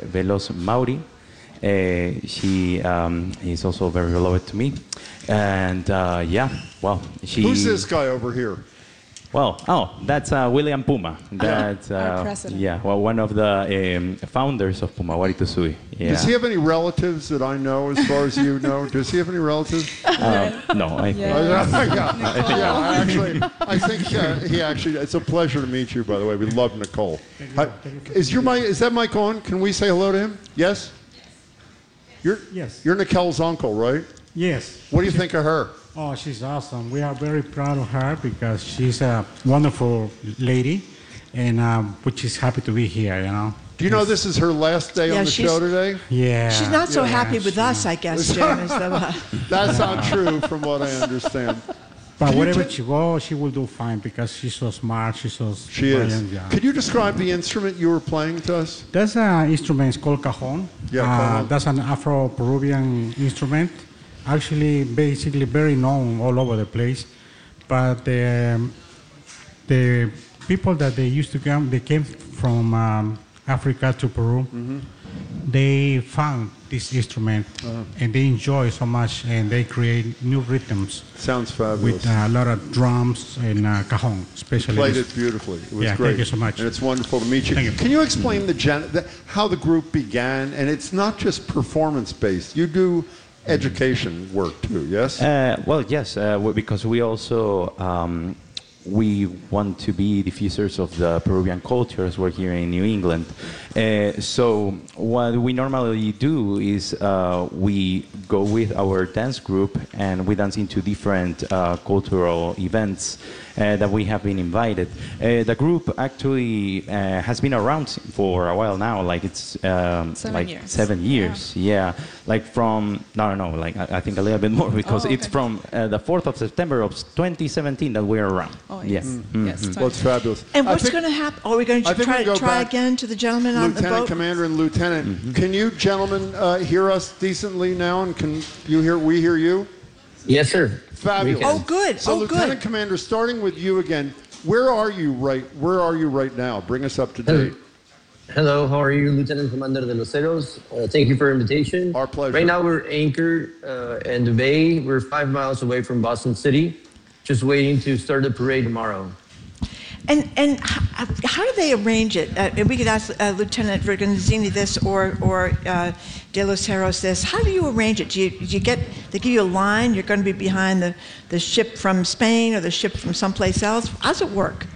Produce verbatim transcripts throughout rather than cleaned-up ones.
Veloz Mauri. Uh, she um, is also very beloved to me. And uh, yeah, well, she... Who's this guy over here? Well, oh, that's uh, William Puma. That's Our uh, president. yeah, well, one of the um, founders of Puma, Wari Tusui. Yeah. Does he have any relatives that I know, as far as you know? Does he have any relatives? Uh, no, I think. Yeah. yeah, yeah, I actually, I think uh, he actually. It's a pleasure to meet you. By the way, we love Nicole. Hi, is your mic? Is that mic on? Can we say hello to him? Yes. You're Yes. You're Nicole's uncle, right? Yes. What do you think of her? Oh, she's awesome. We are very proud of her because she's a wonderful lady, and um, which is happy to be here, you know. Do you know this is her last day Yeah, on the she's- show today? Yeah. She's not so yeah, happy with she- us, I guess, James. so, uh, That's not true, from what I understand. But Can you wherever ta- she goes, she will do fine because she's so smart. She's so She is. brilliant. Yeah. Could you describe the instrument you were playing to us? That's an instrument it's called cajon. Yeah, Uh, cajon. that's an Afro-Peruvian instrument. Actually, basically very known all over the place. But the, the people that they used to come, they came from um, Africa to Peru. Mm-hmm. They found this instrument Uh-huh. and they enjoy it so much, and they create new rhythms Sounds fabulous. with uh, a lot of drums and uh, cajon, especially. Played this- it beautifully. It was Yeah, great. thank you so much. And it's wonderful to meet you. Thank you. Can you explain the, gen- the how the group began? And it's not just performance based. You do education work too, yes? Uh, well, yes, uh, w- because we also um, we want to be diffusers of the Peruvian culture as we're here in New England. Uh, so what we normally do is uh, we go with our dance group and we dance into different uh, cultural events uh, that we have been invited. Uh, the group actually uh, has been around for a while now, like it's um, Seven like years. seven years. Yeah, like from no, no, no, like I, I think a little bit more because Oh, it's okay. from uh, the fourth of September of twenty seventeen that we're around. Oh, yeah. yes. Mhm. Yes. Well, it's fabulous. and I what's think going to happen? Are we going I to think try, we go try back- again to the gentleman on the Lieutenant boat? Commander and Lieutenant, Mm-hmm. can you gentlemen uh, hear us decently now? And can you hear? We hear you. Yes, sir. Fabulous. We can. Oh, good. So, oh, Lieutenant good. Commander, starting with you again, where are you right? Where are you right now? Bring us up to date. Hello, how are you, Lieutenant Commander de los Ceros? Uh, thank you for your invitation. Our pleasure. Right now, we're anchored uh, in the bay. We're five miles away from Boston City, just waiting to start the parade tomorrow. And and how, how do they arrange it? Uh, we could ask uh, Lieutenant Vergonzini this, or or uh, De Los Heros this. How do you arrange it? Do you, do you get they give you a line? You're going to be behind the, the ship from Spain or the ship from someplace else. How's it work?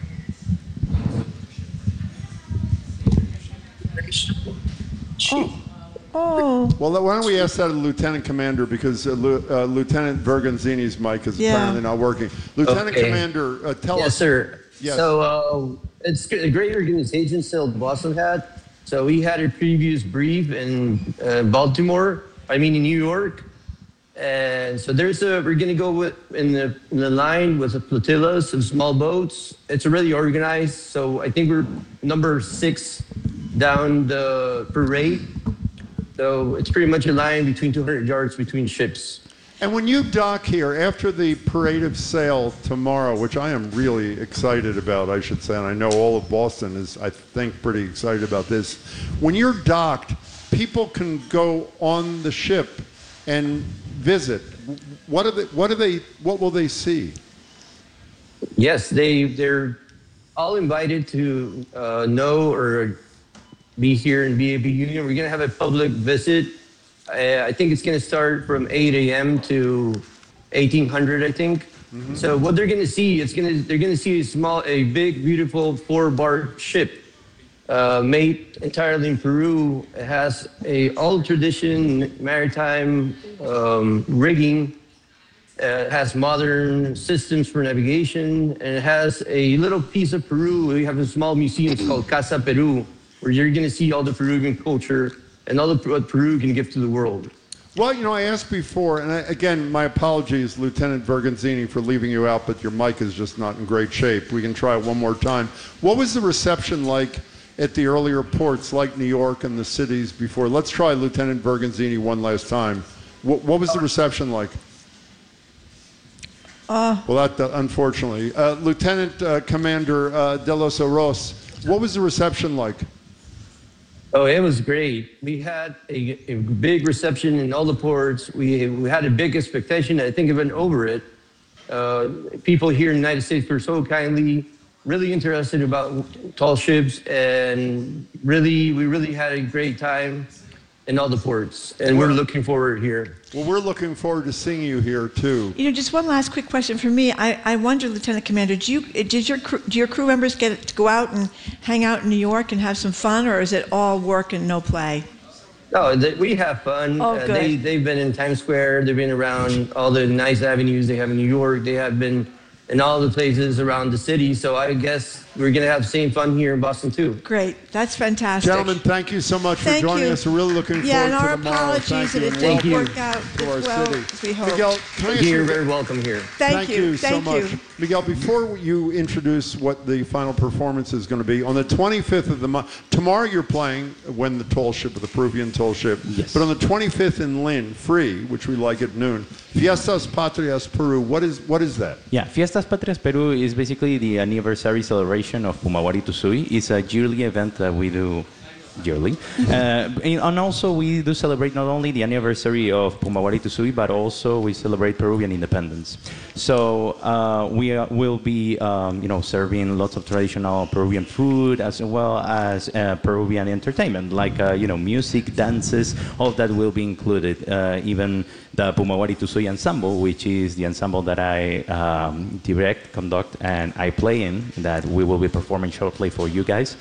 Oh, oh. Well, why don't we ask that of the Lieutenant Commander, because uh, Lu- uh, Lieutenant Vergonzini's mic is Yeah. apparently not working. Lieutenant Okay. Commander, uh, tell Yes, us. sir. Yes. So uh, it's a great organization still Boston had. So we had a previous brief in uh, Baltimore, I mean in New York. And so there's a, we're gonna go with, in the in the line with the flotillas and small boats. It's already organized. So I think we're number six down the parade. So it's pretty much a line between two hundred yards between ships. And when you dock here after the parade of sail tomorrow, which I am really excited about, I should say, and I know all of Boston is, I think, pretty excited about this. When you're docked, people can go on the ship and visit. What are they? What do they? What will they see? Yes, they they're all invited to uh, know or be here in B A B Union. We're gonna have a public visit. Uh, I think it's gonna start from eight a m to eighteen hundred. I think. So what they're gonna see, it's gonna they're gonna see a small, a big, beautiful four-bar ship uh, made entirely in Peru. It has a all tradition maritime um, rigging. Uh, it has modern systems for navigation, and it has a little piece of Peru. We have a small museum called Casa Peru, where you're going to see all the Peruvian culture and all the, what Peru can give to the world. Well, you know, I asked before, and I, again, my apologies, Lieutenant Vergonzini, for leaving you out, but your mic is just not in great shape. We can try it one more time. What was the reception like at the earlier ports, like New York and the cities before? Let's try Lieutenant Vergonzini one last time. What, what was the reception like? Uh, Well, that, uh, unfortunately. Uh, Lieutenant uh, Commander uh, De Los Oros, what was the reception like? Oh, it was great. We had a, a big reception in all the ports. We, we had a big expectation. I think I've been over it. Uh, people here in the United States were so kindly, really interested about tall ships, and really, we really had a great time in all the ports. And we're looking forward here. Well, we're looking forward to seeing you here too. You know, just one last quick question for me. I, I wonder, Lieutenant Commander, do you did your crew, do your crew members get to go out and hang out in New York and have some fun, or is it all work and no play? No, they, we have fun. Oh, Uh, good. they, they've been in Times Square. They've been around all the nice avenues they have in New York. They have been in all the places around the city. So I guess we're going to have the same fun here in Boston, too. Great. That's fantastic. Gentlemen, thank you so much for Thank joining you. us. We're really looking Yeah, and forward our to tomorrow. apologies Thank you, that it and didn't Thank you. work out to our as well city. as we hoped. Miguel, can I ask You're you- very welcome here. Thank, you. so Thank much. you. Miguel, before you introduce what the final performance is going to be, on the twenty-fifth of the month, tomorrow you're playing When the Tall Ship, with the Peruvian Tall Ship. Yes. But on the twenty-fifth in Lynn, free, which we like at noon, Fiestas Patrias Peru, what is what is that? Yeah, Fiestas Patrias Peru is basically the anniversary celebration of Pumawari Tusui. It's a yearly event that we do yearly. uh, and also we do celebrate not only the anniversary of Pumawari Tusui, but also we celebrate Peruvian independence. So uh, we uh, will be um, you know, serving lots of traditional Peruvian food, as well as uh, Peruvian entertainment, like uh, you know, music, dances, all of that will be included. Uh, even the Pumawari Tusui ensemble, which is the ensemble that I um, direct, conduct, and I play in, that we will be performing shortly for you guys.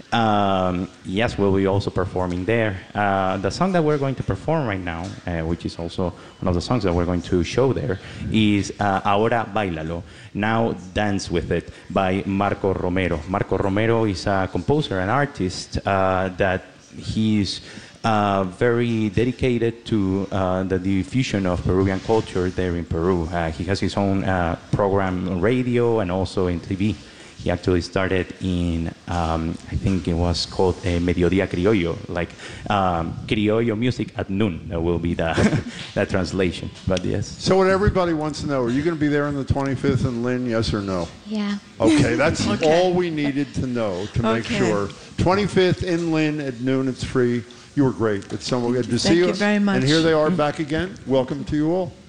Um, yes, we'll be also performing there. Uh, the song that we're going to perform right now, uh, which is also one of the songs that we're going to show there, is uh, Ahora Bailalo, Now Dance With It, by Marco Romero. Marco Romero is a composer and artist uh, that he's uh, very dedicated to uh, the diffusion of Peruvian culture there in Peru. Uh, he has his own uh, program on radio and also in T V. He actually started in, um, I think it was called uh, Mediodía Criollo, like um, Criollo music at noon. That will be the, the translation, but yes. So what everybody wants to know, are you going to be there on the twenty-fifth in Lynn, yes or no? Yeah. Okay, that's Okay. all we needed to know to make Okay. sure. twenty-fifth in Lynn at noon, it's free. You were great. It's so good to see Thank you. you very much. And here they are back again. Welcome to you all.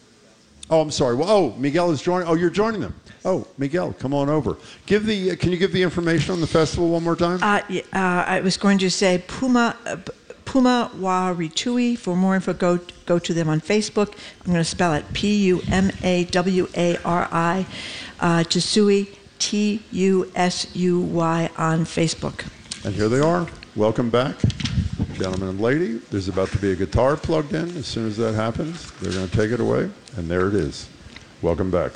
Oh, I'm sorry. Well, oh, Miguel is joining. Oh, you're joining them. Oh, Miguel, come on over. Give the. Uh, can you give the information on the festival one more time? Uh, y- uh, I was going to say Puma uh, p- Puma Waritui. For more info, go go to them on Facebook. I'm going to spell it P U M A W A R I, uh, Tusui, T U S U Y on Facebook. And here they are. Welcome back, gentlemen and lady. There's about to be a guitar plugged in. As soon as that happens, they're going to take it away, and there it is. Welcome back.